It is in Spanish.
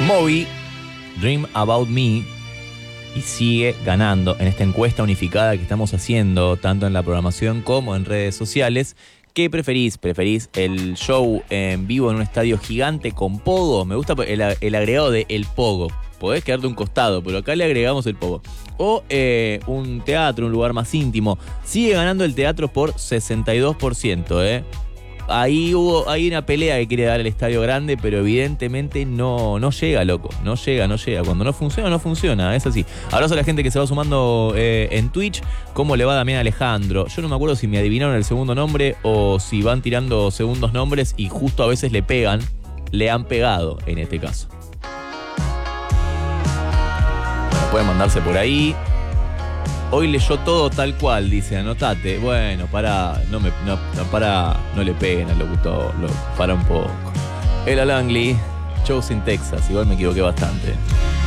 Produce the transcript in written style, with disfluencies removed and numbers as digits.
Moby, Dream About Me, y sigue ganando en esta encuesta unificada que estamos haciendo tanto en la programación como en redes sociales. ¿Qué preferís? ¿Preferís el show en vivo en un estadio gigante con pogo? Me gusta el agregado de el pogo. Podés quedarte un costado, pero acá le agregamos el pogo. O un teatro, un lugar más íntimo. Sigue ganando el teatro por 62%, Hay una pelea que quiere dar el estadio grande, pero evidentemente no llega, loco. No llega. Cuando no funciona, es así. Abrazo a la gente que se va sumando en Twitch. ¿Cómo le va Damián Alejandro? Yo no me acuerdo si me adivinaron el segundo nombre o si van tirando segundos nombres y justo a veces le han pegado en este caso. Bueno, pueden mandarse por ahí. Hoy leyó todo tal cual, dice, anotate. Bueno, pará, no le peguen al locutor, para un poco. Ella Langley, shows in Texas, igual me equivoqué bastante.